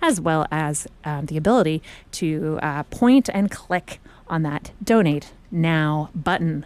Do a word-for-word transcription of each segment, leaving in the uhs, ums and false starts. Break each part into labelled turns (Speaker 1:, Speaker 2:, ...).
Speaker 1: as well as um, the ability to uh, point and click on that Donate Now button.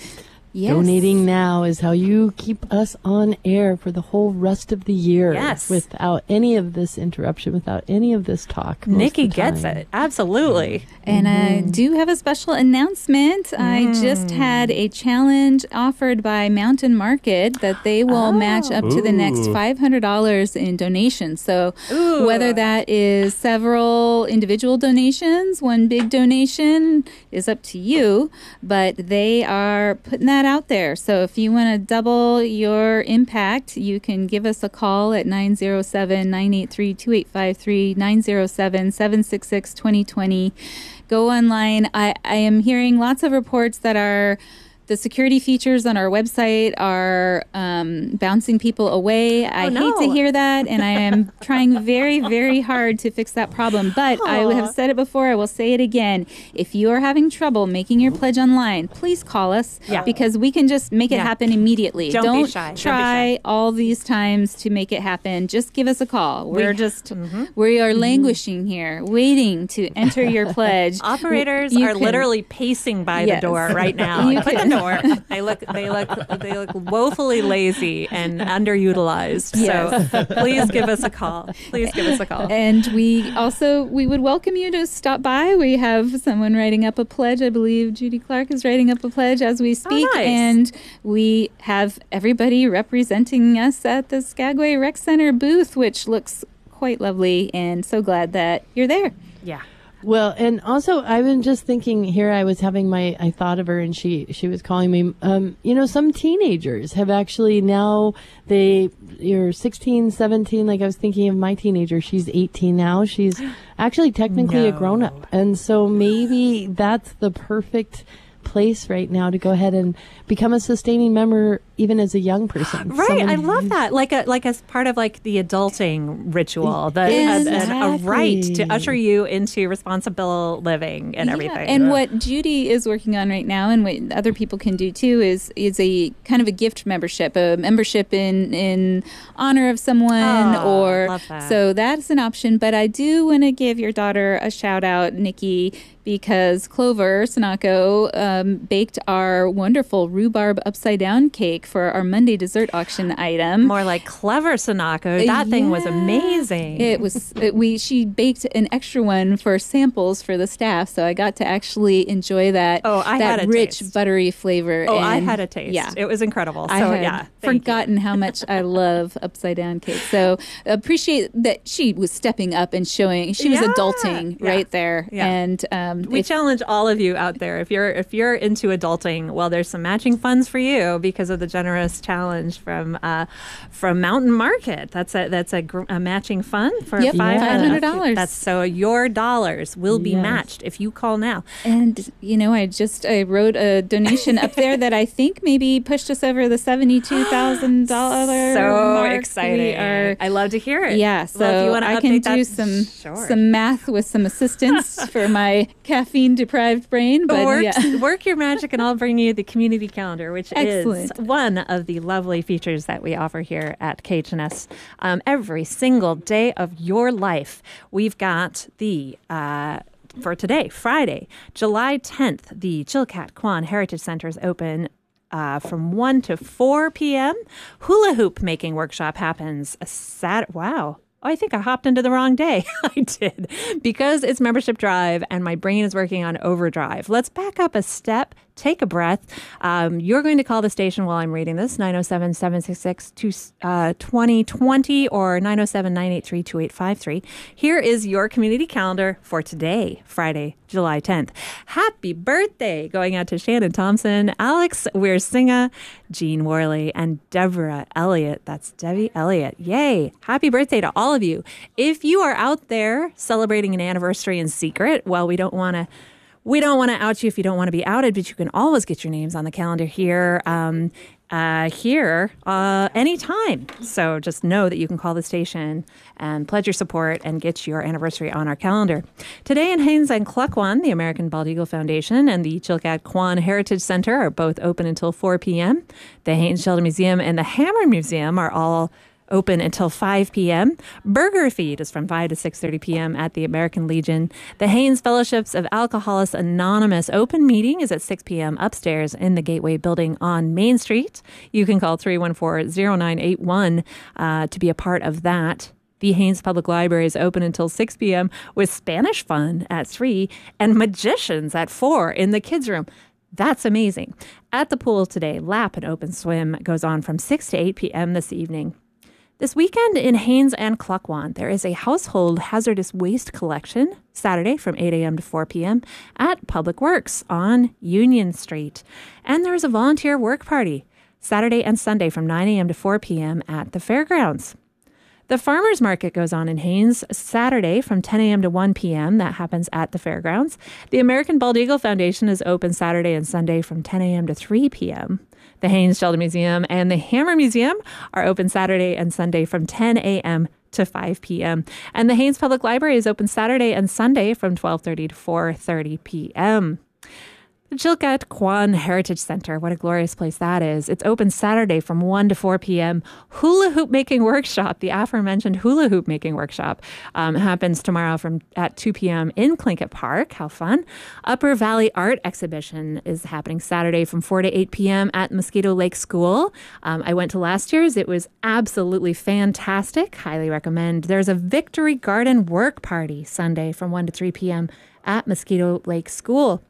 Speaker 2: Yes.
Speaker 3: Donating now is how you keep us on air for the whole rest of the year.
Speaker 1: Yes.
Speaker 3: Without any of this interruption, without any of this talk.
Speaker 1: Nikki gets it. Absolutely.
Speaker 2: And mm-hmm. I do have a special announcement. Mm. I just had a challenge offered by Mountain Market that they will oh. match up Ooh. to the next five hundred dollars in donations. So Ooh. whether that is several individual donations, one big donation is up to you, but they are putting that out there. So if you want to double your impact, you can give us a call at nine oh seven, nine eight three, two eight five three, nine oh seven, seven six six, two oh two oh. Go online. I, I am hearing lots of reports that are the security features on our website are um, bouncing people away. I oh, no. hate to hear that, and I am trying very, very hard to fix that problem. But Aww. I have said it before. I will say it again. If you are having trouble making your pledge online, please call us yeah. because we can just make it yeah. happen immediately.
Speaker 1: Don't,
Speaker 2: Don't
Speaker 1: be shy.
Speaker 2: try
Speaker 1: Don't be shy.
Speaker 2: all these times to make it happen. Just give us a call. We're we, just mm-hmm. we are languishing here, waiting to enter your pledge.
Speaker 1: Operators
Speaker 2: you
Speaker 1: are
Speaker 2: can,
Speaker 1: literally pacing by
Speaker 2: yes.
Speaker 1: the door right now.
Speaker 2: You
Speaker 1: Put
Speaker 2: can.
Speaker 1: the door. They look, they look, they look woefully lazy and underutilized.
Speaker 2: Yes.
Speaker 1: So please give us a call. Please give us a call.
Speaker 2: And we also we would welcome you to stop by. We have someone writing up a pledge. I believe Judy Clark is writing up a pledge as we speak,
Speaker 1: oh, nice.
Speaker 2: And we have everybody representing us at the Skagway Rec Center booth, which looks quite lovely. And so glad that you're there.
Speaker 1: Yeah.
Speaker 3: Well, and also I've been just thinking here, I was having my, I thought of her and she, she was calling me, um, you know, some teenagers have actually now, they, you're sixteen, seventeen, like I was thinking of my teenager, she's eighteen now. She's actually technically no. a grown up. And so maybe that's the perfect place right now to go ahead and become a sustaining member even as a young person.
Speaker 1: Right.
Speaker 3: Someone
Speaker 1: I love that. Like a like as part of like the adulting ritual, the, exactly. a, a, a right to usher you into responsible living and
Speaker 2: yeah.
Speaker 1: everything.
Speaker 2: And
Speaker 1: yeah.
Speaker 2: what Judy is working on right now and what other people can do too is is a kind of a gift membership, a membership in, in honor of someone
Speaker 1: oh,
Speaker 2: or
Speaker 1: love that.
Speaker 2: So that's an option. But I do want to give your daughter a shout out, Nikki, because Clover Sanako um, baked our wonderful rhubarb upside down cake for our Monday dessert auction item.
Speaker 1: More like clever Sanako. That yeah. thing was amazing.
Speaker 2: It was. It, we she baked an extra one for samples for the staff, so I got to actually enjoy that.
Speaker 1: Oh, I
Speaker 2: that
Speaker 1: had a
Speaker 2: rich
Speaker 1: taste.
Speaker 2: buttery flavor.
Speaker 1: Oh,
Speaker 2: and
Speaker 1: I had a taste.
Speaker 2: Yeah,
Speaker 1: it was incredible. So
Speaker 2: I had
Speaker 1: yeah,
Speaker 2: forgotten
Speaker 1: you.
Speaker 2: how much I love upside down cake. So appreciate that she was stepping up and showing. She was
Speaker 1: yeah.
Speaker 2: adulting
Speaker 1: yeah.
Speaker 2: right there,
Speaker 1: yeah.
Speaker 2: and um,
Speaker 1: we
Speaker 2: if,
Speaker 1: challenge all of you out there. If you're if you're into adulting, well, there's some matching funds for you because of the generous challenge from uh, from Mountain Market. That's a that's a, gr- a matching fund for
Speaker 2: yep,
Speaker 1: five
Speaker 2: hundred dollars.
Speaker 1: That's so your dollars will be
Speaker 3: yes.
Speaker 1: matched if you call now.
Speaker 2: And you know, I just I wrote a donation up there that I think maybe pushed us over the seventy-two thousand dollars.
Speaker 1: So
Speaker 2: mark.
Speaker 1: exciting!
Speaker 2: Are,
Speaker 1: I love to hear it.
Speaker 2: Yeah, so
Speaker 1: well, if you
Speaker 2: I can do
Speaker 1: that,
Speaker 2: some
Speaker 1: sure.
Speaker 2: some math with some assistance for my caffeine deprived brain. But
Speaker 1: work,
Speaker 2: yeah.
Speaker 1: work your magic, and I'll bring you the community calendar, which
Speaker 2: Excellent.
Speaker 1: is one of the lovely features that we offer here at K H N S. Um, every single day of your life, we've got the. Uh, For today, Friday, July tenth, the Chilkat Kwan Heritage Center is open uh, from one to four p.m. Hula hoop making workshop happens a Sat. Wow. Oh, I think I hopped into the wrong day. I did. Because it's membership drive and my brain is working on overdrive. Let's back up a step. Take a breath. Um, you're going to call the station while I'm reading this, nine oh seven, seven six six, two oh two oh or nine oh seven, nine eight three, two eight five three. Here is your community calendar for today, Friday, July tenth. Happy birthday going out to Shannon Thompson, Alex Weirsinga, Jean Worley, and Deborah Elliott. That's Debbie Elliott. Yay. Happy birthday to all of you. If you are out there celebrating an anniversary in secret, well, we don't want to We don't want to out you if you don't want to be outed, but you can always get your names on the calendar here, um, uh, here uh, anytime. So just know that you can call the station and pledge your support and get your anniversary on our calendar. Today in Haines and Klukwan, the American Bald Eagle Foundation and the Chilkat Kwan Heritage Center are both open until four p.m. The Haines Sheldon Museum and the Hammer Museum are all open until five p.m. Burger Feed is from five to six thirty p.m. at the American Legion. The Haynes Fellowships of Alcoholics Anonymous open meeting is at six p.m. upstairs in the Gateway Building on Main Street. You can call three one four, zero nine eight one uh, to be a part of that. The Haynes Public Library is open until six p.m. with Spanish fun at three and magicians at four in the kids' room. That's amazing. At the pool today, lap and open swim goes on from six to eight p.m. this evening. This weekend in Haynes and Cluckwan, there is a household hazardous waste collection Saturday from eight a.m. to four p.m. at Public Works on Union Street. And there is a volunteer work party Saturday and Sunday from nine a.m. to four p.m. at the fairgrounds. The farmers market goes on in Haynes Saturday from ten a.m. to one p.m. That happens at the fairgrounds. The American Bald Eagle Foundation is open Saturday and Sunday from ten a.m. to three p.m. The Haynes Sheldon Museum and the Hammer Museum are open Saturday and Sunday from ten a.m. to five p.m. And the Haynes Public Library is open Saturday and Sunday from twelve thirty to four thirty p.m. The Chilkat Kwan Heritage Center, what a glorious place that is. It's open Saturday from one to four p.m. Hula hoop making workshop, the aforementioned hula hoop making workshop, um, happens tomorrow from at two p.m. in Tlingit Park. How fun. Upper Valley Art Exhibition is happening Saturday from four to eight p.m. at Mosquito Lake School. Um, I went to last year's. It was absolutely fantastic. Highly recommend. There's a Victory Garden work party Sunday from one to three p.m. at Mosquito Lake School.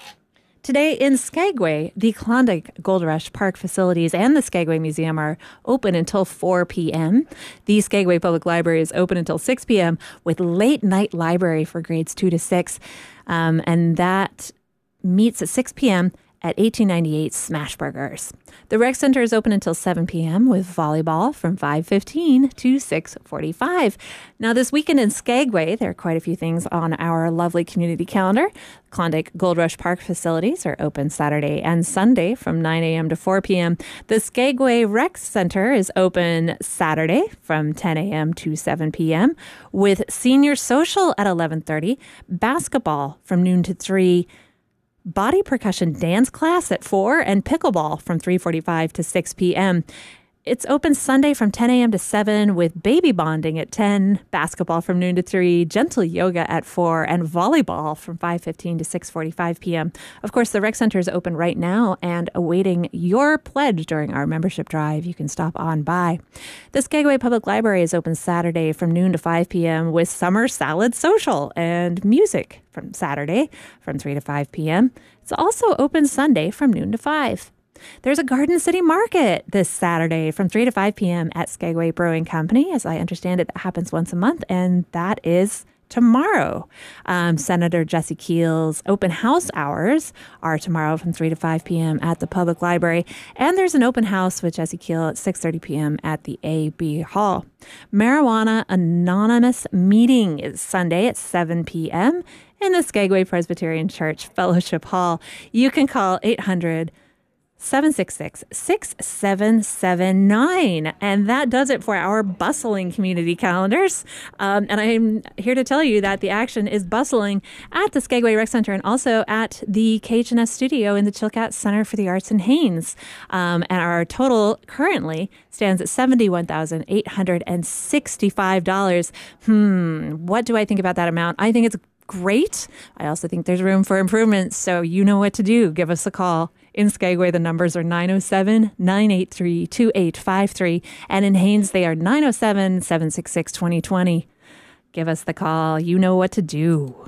Speaker 1: Today in Skagway, the Klondike Gold Rush Park facilities and the Skagway Museum are open until four p.m. The Skagway Public Library is open until six p.m. with late night library for grades two to six. Um, and that meets at six p.m. at eighteen ninety-eight Smashburgers. The Rec Center is open until seven p.m. with volleyball from five fifteen to six forty-five. Now, this weekend in Skagway, there are quite a few things on our lovely community calendar. Klondike Gold Rush Park facilities are open Saturday and Sunday from nine a.m. to four p.m. The Skagway Rec Center is open Saturday from ten a.m. to seven p.m. with senior social at eleven thirty, basketball from noon to three, body percussion dance class at four, and pickleball from three forty-five to six p.m. It's open Sunday from ten a.m. to seven with baby bonding at ten, basketball from noon to three, gentle yoga at four, and volleyball from five fifteen to six forty-five p.m. Of course, the Rec Center is open right now and awaiting your pledge during our membership drive. You can stop on by. The Skagway Public Library is open Saturday from noon to five p.m. with summer salad social and music from Saturday from three to five p.m. It's also open Sunday from noon to five. There's a Garden City Market this Saturday from three to five p.m. at Skagway Brewing Company. As I understand it, that happens once a month, and that is tomorrow. Um, Senator Jesse Keel's open house hours are tomorrow from three to five p.m. at the Public Library, and there's an open house with Jesse Keel at six thirty p.m. at the A B Hall. Marijuana Anonymous meeting is Sunday at seven p.m. in the Skagway Presbyterian Church Fellowship Hall. You can call eight hundred, seven six six, six seven seven nine. And that does it for our bustling community calendars. Um, and I'm here to tell you that the action is bustling at the Skagway Rec Center and also at the K H N S studio in the Chilkat Center for the Arts in Haynes. Um, and our total currently stands at seventy-one thousand eight hundred sixty-five dollars. Hmm, what do I think about that amount? I think it's great. I also think there's room for improvement. So you know what to do. Give us a call. In Skagway, the numbers are nine oh seven, nine eight three, two eight five three. And in Haynes, they are nine oh seven, seven six six, two oh two oh. Give us the call. You know what to do.